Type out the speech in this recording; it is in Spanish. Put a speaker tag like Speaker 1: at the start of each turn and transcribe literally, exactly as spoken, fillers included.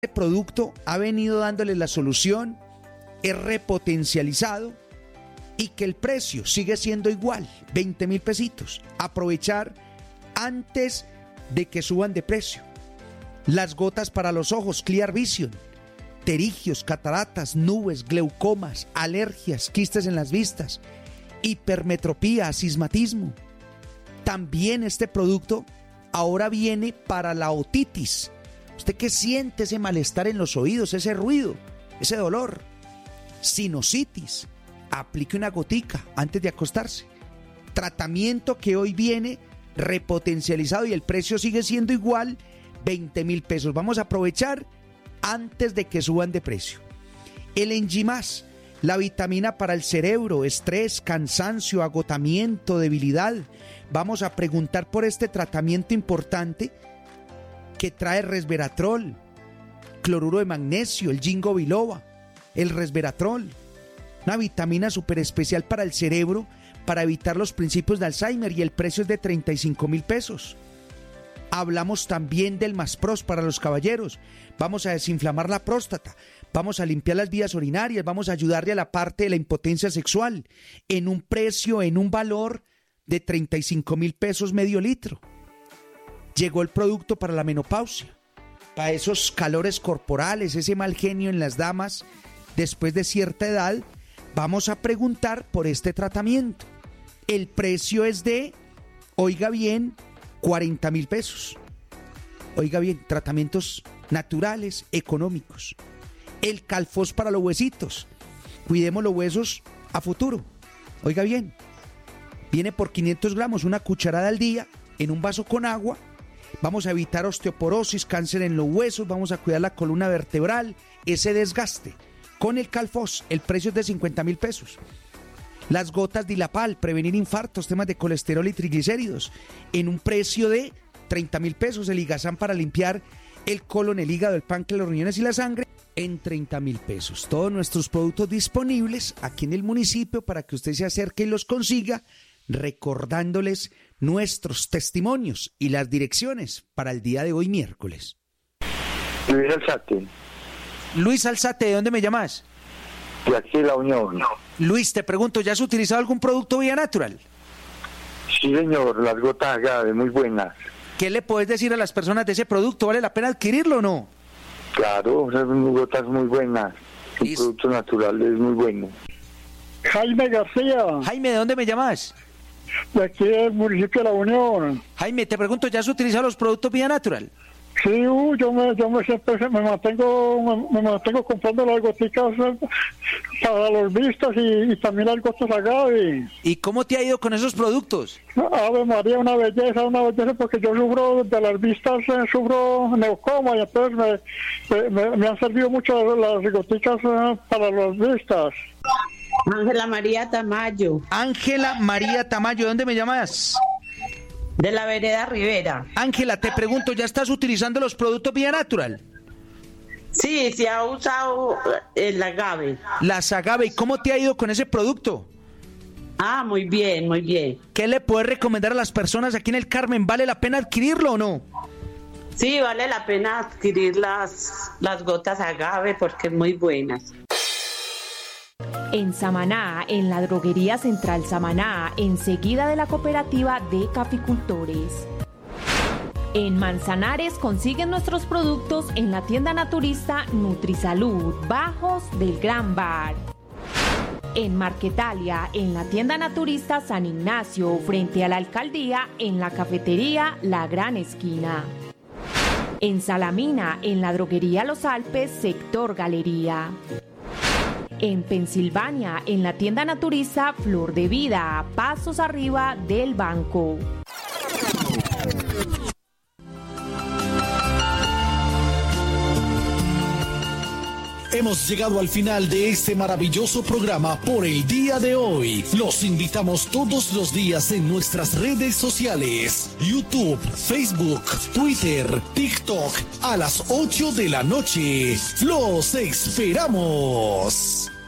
Speaker 1: Este producto ha venido dándole la solución, es repotencializado y que el precio sigue siendo igual, veinte mil pesitos. Aprovechar antes de que suban de precio. Las gotas para los ojos, Clear Vision, pterigios, cataratas, nubes, glaucomas, alergias, quistes en las vistas, hipermetropía, astigmatismo. También este producto ahora viene para la otitis. ¿Usted qué siente ese malestar en los oídos, ese ruido, ese dolor? Sinusitis. Aplique una gotica antes de acostarse. Tratamiento que hoy viene repotencializado y el precio sigue siendo igual, veinte mil pesos. Vamos a aprovechar antes de que suban de precio. El Enjimás, la vitamina para el cerebro, estrés, cansancio, agotamiento, debilidad. Vamos a preguntar por este tratamiento importante que trae resveratrol, cloruro de magnesio, el ginkgo biloba, el resveratrol. Una vitamina súper especial para el cerebro, para evitar los principios de Alzheimer, y el precio es de treinta y cinco mil pesos. Hablamos también del Maspros para los caballeros. Vamos a desinflamar la próstata, vamos a limpiar las vías urinarias, vamos a ayudarle a la parte de la impotencia sexual, en un precio, en un valor de treinta y cinco mil pesos medio litro. Llegó el producto para la menopausia, para esos calores corporales, ese mal genio en las damas después de cierta edad. Vamos a preguntar por este tratamiento. El precio es de, oiga bien, cuarenta mil pesos. Oiga bien, tratamientos naturales, económicos. El Calfos para los huesitos. Cuidemos los huesos a futuro. Oiga bien, viene por quinientos gramos, una cucharada al día, en un vaso con agua. Vamos a evitar osteoporosis, cáncer en los huesos, vamos a cuidar la columna vertebral, ese desgaste. Con el Calfos, el precio es de cincuenta mil pesos. Las gotas Dilapal, prevenir infartos, temas de colesterol y triglicéridos, en un precio de treinta mil pesos. El Ligazán para limpiar el colon, el hígado, el páncreas, los riñones y la sangre, en treinta mil pesos. Todos nuestros productos disponibles aquí en el municipio para que usted se acerque y los consiga, recordándoles nuestros testimonios y las direcciones para el día de hoy miércoles.
Speaker 2: Luis Alzate.
Speaker 1: Luis Alzate, ¿de dónde me llamas?
Speaker 2: De aquí de La Unión.
Speaker 1: Luis, te pregunto, ¿ya has utilizado algún producto Vía Natural?
Speaker 2: Sí, señor, las gotas Agave, muy buenas.
Speaker 1: ¿Qué le puedes decir a las personas de ese producto? ¿Vale la pena adquirirlo o no?
Speaker 2: Claro, son gotas muy buenas. Un producto natural es muy bueno.
Speaker 3: Jaime García.
Speaker 1: Jaime, ¿de dónde me llamas?
Speaker 3: De aquí del municipio de La Unión.
Speaker 1: Jaime, te pregunto, ¿ya has utilizado los productos Vía Natural?
Speaker 3: Sí, uh, yo me, yo me siempre me mantengo, me, me mantengo comprando las goticas para los vistas y, y también las gotas Agave.
Speaker 1: ¿Y cómo te ha ido con esos productos?
Speaker 3: Ave María, una belleza, una belleza, porque yo sufro de las vistas, eh, sufro neucoma, y entonces me, me, me han servido mucho las goticas eh, para las vistas.
Speaker 4: Ángela María Tamayo.
Speaker 1: Ángela María Tamayo, ¿de dónde me llamas?
Speaker 4: De la vereda Rivera.
Speaker 1: Ángela, te pregunto, ¿ya estás utilizando los productos Vía Natural?
Speaker 4: Sí, se ha usado el agave.
Speaker 1: Las agave, ¿y cómo te ha ido con ese producto?
Speaker 4: Ah, muy bien, muy bien.
Speaker 1: ¿Qué le puedes recomendar a las personas aquí en el Carmen? ¿Vale la pena adquirirlo o no?
Speaker 4: Sí, vale la pena adquirir las, las gotas agave porque es muy buenas.
Speaker 5: En Samaná, en la droguería Central Samaná, enseguida de la cooperativa de caficultores. En Manzanares consiguen nuestros productos en la tienda naturista Nutrisalud, Bajos del Gran Bar. En Marquetalia, en la tienda naturista San Ignacio, frente a la alcaldía, en la cafetería La Gran Esquina. En Salamina, en la droguería Los Alpes, sector Galería. En Pensilvania, en la tienda naturista Flor de Vida, pasos arriba del banco.
Speaker 6: Hemos llegado al final de este maravilloso programa por el día de hoy. Los invitamos todos los días en nuestras redes sociales: YouTube, Facebook, Twitter, TikTok, a las ocho de la noche. ¡Los esperamos!